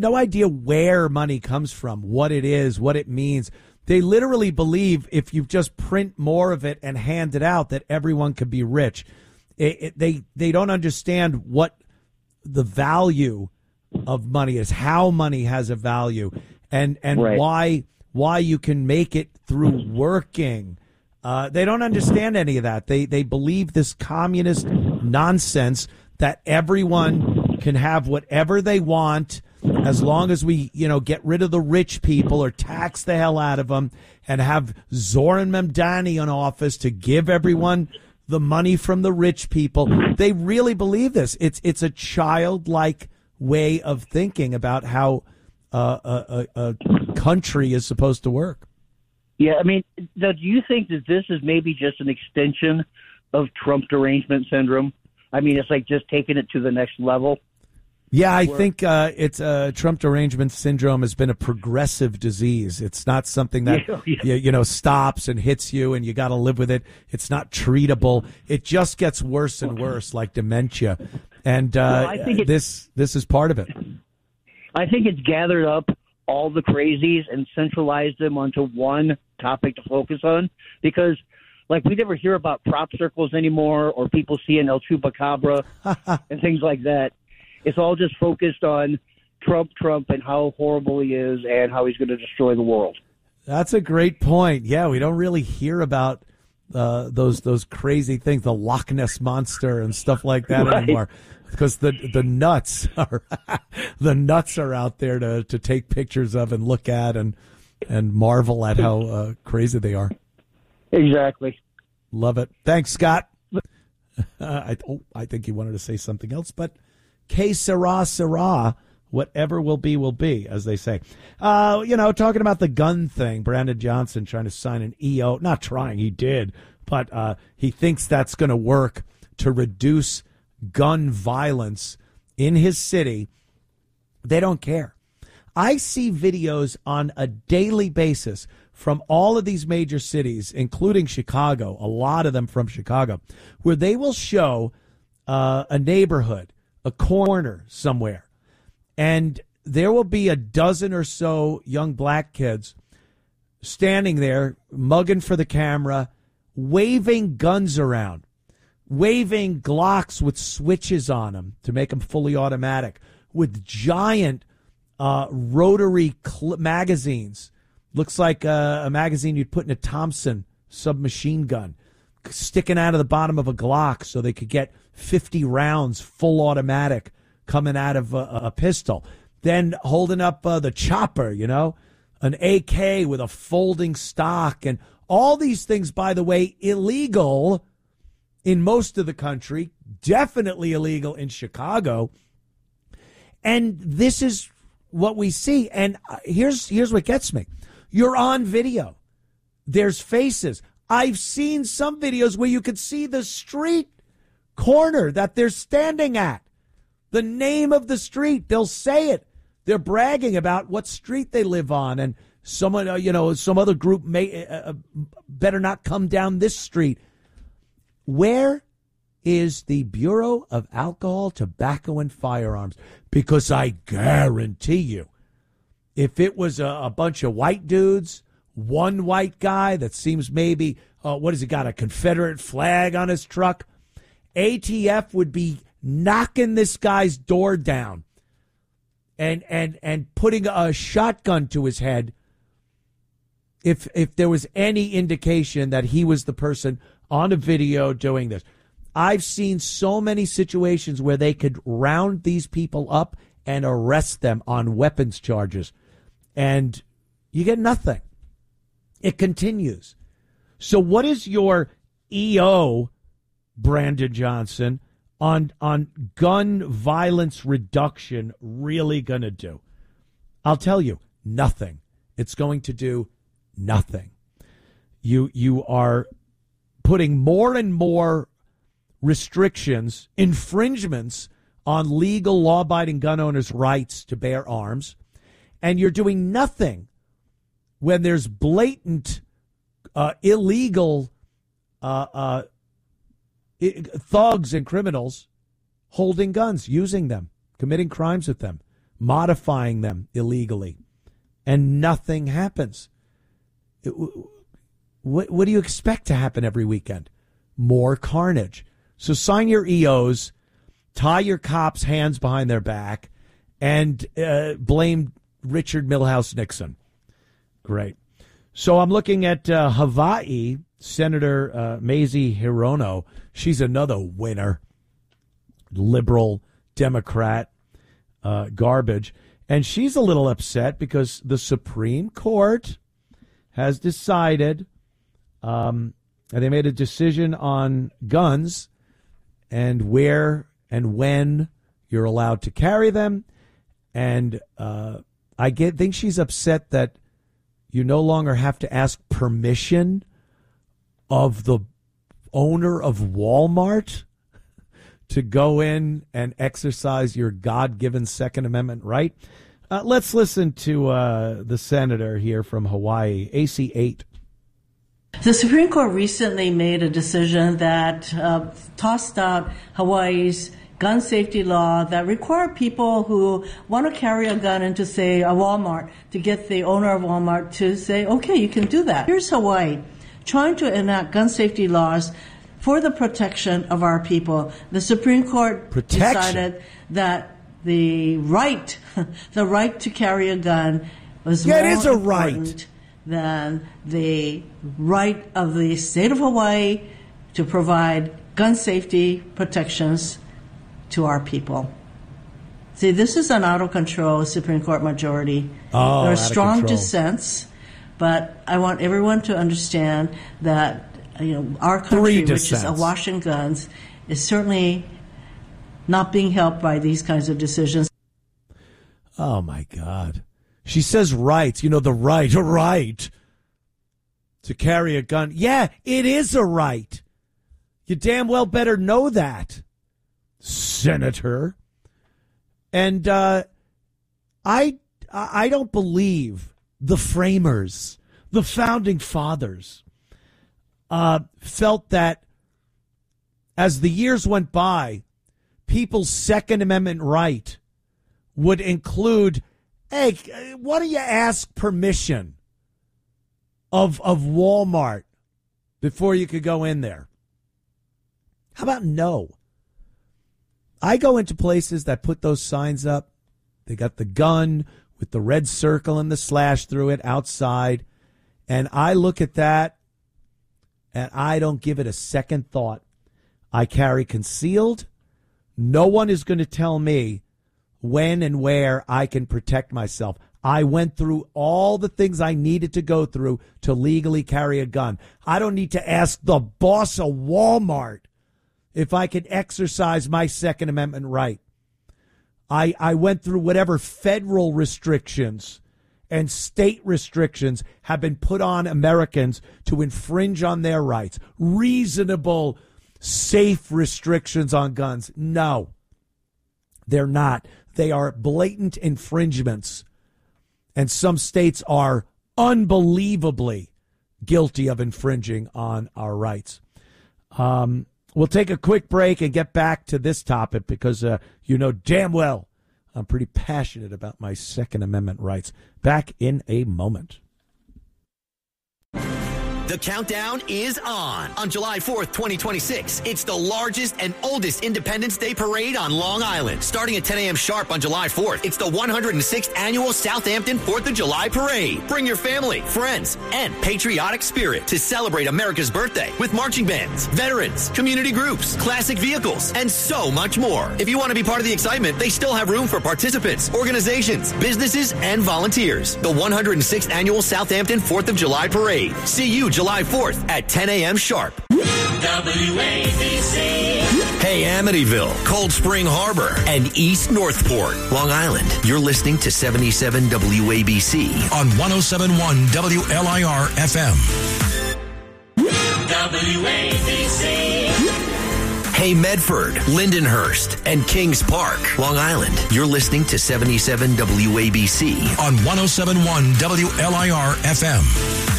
no idea where money comes from, what it is, what it means. They literally believe if you just print more of it and hand it out that everyone could be rich. They don't understand what the value of money is, how money has a value, and right. why you can make it through working. They don't understand any of that. They believe this communist nonsense that everyone can have whatever they want as long as we, get rid of the rich people or tax the hell out of them and have Zoran Mamdani in office to give everyone the money from the rich people. They really believe this. It's a childlike way of thinking about how a country is supposed to work. Yeah, I mean, do you think that this is maybe just an extension of Trump derangement syndrome? I mean, it's like just taking it to the next level. Yeah, I think it's Trump derangement syndrome has been a progressive disease. It's not something that stops and hits you and you got to live with it. It's not treatable. It just gets worse and worse, like dementia. And this is part of it. I think it's gathered up all the crazies and centralized them onto one topic to focus on, because like we never hear about prop circles anymore or people seeing El Chupacabra and things like that. It's all just focused on Trump, and how horrible he is and how he's going to destroy the world. That's a great point. Yeah, we don't really hear about those crazy things, the Loch Ness Monster and stuff like that anymore, because the nuts are out there to take pictures of and look at and marvel at how crazy they are. Exactly. Love it. Thanks, Scott. I think you wanted to say something else, but que sera, sera. Whatever will be, as they say. Talking about the gun thing, Brandon Johnson trying to sign an EO. Not trying, he did. But he thinks that's going to work to reduce gun violence in his city. They don't care. I see videos on a daily basis from all of these major cities, including Chicago, a lot of them from Chicago, where they will show a neighborhood, a corner somewhere, and there will be a dozen or so young black kids standing there, mugging for the camera, waving guns around, waving Glocks with switches on them to make them fully automatic, with giant rotary magazines. Looks like a magazine you'd put in a Thompson submachine gun, sticking out of the bottom of a Glock so they could get 50 rounds full automatic coming out of a pistol. Then holding up the chopper, an AK with a folding stock, and all these things, by the way, illegal in most of the country, definitely illegal in Chicago. And this is what we see. And here's what gets me. You're on video. There's faces. I've seen some videos where you could see the street corner that they're standing at. The name of the street. They'll say it. They're bragging about what street they live on, and someone, some other group may better not come down this street. Where is the Bureau of Alcohol, Tobacco, and Firearms? Because I guarantee you, if it was a bunch of white dudes, one white guy that seems maybe, what has he got, a Confederate flag on his truck? ATF would be knocking this guy's door down and putting a shotgun to his head if there was any indication that he was the person on a video doing this. I've seen so many situations where they could round these people up and arrest them on weapons charges, and you get nothing. It continues. So what is your EO, Brandon Johnson, on gun violence reduction really going to do? I'll tell you, nothing. It's going to do nothing. You are putting more and more restrictions, infringements on legal law-abiding gun owners' rights to bear arms, and you're doing nothing when there's blatant illegal thugs and criminals holding guns, using them, committing crimes with them. modifying them illegally, and nothing happens. What do you expect to happen every weekend? More carnage. So sign your EOs, tie your cops' hands behind their back, and blame Richard Milhouse Nixon. Great. So I'm looking at Hawaii, Senator Mazie Hirono. She's another winner. Liberal, Democrat, garbage. And she's a little upset because the Supreme Court has decided, and they made a decision on guns and where and when you're allowed to carry them. And think she's upset that you no longer have to ask permission of the owner of Walmart to go in and exercise your God-given Second Amendment right. Let's listen to the senator here from Hawaii, AC 8. The Supreme Court recently made a decision that tossed out Hawaii's gun safety law that required people who want to carry a gun into, say, a Walmart to get the owner of Walmart to say, okay, you can do that. Here's Hawaii trying to enact gun safety laws for the protection of our people. The Supreme Court decided that the right to carry a gun was more important than the right of the state of Hawaii to provide gun safety protections to our people. See, this is an out-of-control Supreme Court majority. There are strong dissents, but I want everyone to understand that our country, which is awash in guns, is certainly not being helped by these kinds of decisions. Oh, my God. She says rights, the right to carry a gun. Yeah, it is a right. You damn well better know that, Senator. And I don't believe the framers, the founding fathers, felt that as the years went by, people's Second Amendment right would include, hey, why don't you ask permission of Walmart before you could go in there? How about no? I go into places that put those signs up. They got the gun with the red circle and the slash through it outside. And I look at that and I don't give it a second thought. I carry concealed. No one is going to tell me when and where I can protect myself. I went through all the things I needed to go through to legally carry a gun. I don't need to ask the boss of Walmart if I can exercise my Second Amendment right. I went through whatever federal restrictions and state restrictions have been put on Americans to infringe on their rights. Reasonable, safe restrictions on guns. No, they're not. They are blatant infringements. And some states are unbelievably guilty of infringing on our rights. We'll take a quick break and get back to this topic because you know damn well I'm pretty passionate about my Second Amendment rights. Back in a moment. The countdown is on July 4th, 2026. It's the largest and oldest Independence Day parade on Long Island. Starting at 10 a.m. sharp on July 4th, it's the 106th annual Southampton 4th of July parade. Bring your family, friends, and patriotic spirit to celebrate America's birthday with marching bands, veterans, community groups, classic vehicles, and so much more. If you want to be part of the excitement, they still have room for participants, organizations, businesses, and volunteers. The 106th annual Southampton 4th of July parade. See you July 4th at 10 a.m. sharp. WABC. Hey, Amityville, Cold Spring Harbor, and East Northport, Long Island. You're listening to 77 WABC on 107.1 WLIR FM. WABC. Hey, Medford, Lindenhurst, and Kings Park, Long Island. You're listening to 77 WABC on 107.1 WLIR FM.